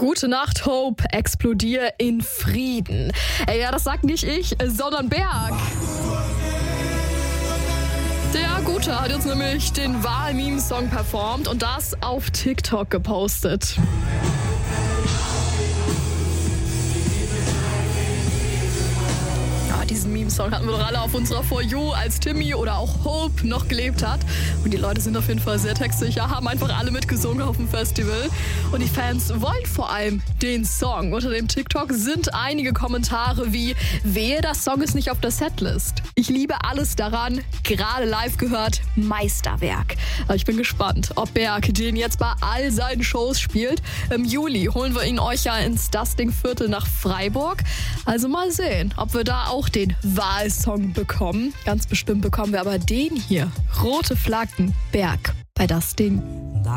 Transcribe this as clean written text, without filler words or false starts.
Gute Nacht, Hope, explodier in Frieden. Ja, das sagt nicht ich, sondern Berg. Der Gute hat jetzt nämlich den Wahl-Meme-Song performt und das auf TikTok gepostet. Diesen Meme-Song hatten wir doch alle auf unserer For You, als Timmy oder auch Hope noch gelebt hat. Und die Leute sind auf jeden Fall sehr textsicher, haben einfach alle mitgesungen auf dem Festival. Und die Fans wollen vor allem den Song. Unter dem TikTok sind einige Kommentare wie: Wehe, das Song ist nicht auf der Setlist. Ich liebe alles daran, gerade live gehört, Meisterwerk. Aber ich bin gespannt, ob Berg den jetzt bei all seinen Shows spielt. Im Juli holen wir ihn euch ja ins Dusting-Viertel nach Freiburg. Also mal sehen, ob wir da auch den Wahlsong bekommen. Ganz bestimmt bekommen wir aber den hier. Rote Flaggen, Berg bei Dusting.